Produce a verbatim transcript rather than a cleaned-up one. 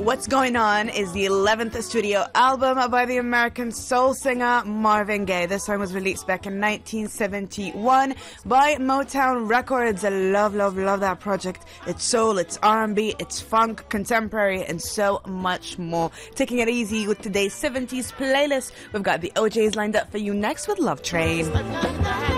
What's Going On is the eleventh studio album by the American soul singer Marvin Gaye. This song was released back in nineteen seventy-one by Motown Records. I love, love, love that project. It's soul, it's R and B, it's funk, contemporary, and so much more. Taking it easy with today's seventies playlist. We've got the O Js lined up for you next with Love Train.